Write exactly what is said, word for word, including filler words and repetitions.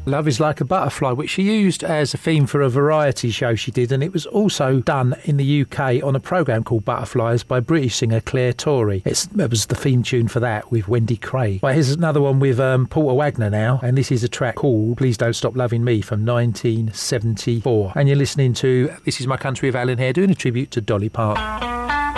Love is Like a Butterfly, which she used as a theme for a variety show she did, and it was also done in the U K on a programme called Butterflies by British singer Claire Torrey. It's, it was the theme tune for that with Wendy Craig. Right, here's another one with um, Porter Wagner now, and this is a track called Please Don't Stop Loving Me from nineteen seventy-four. And you're listening to This Is My Country of Alan Hare, doing a tribute to Dolly Parton.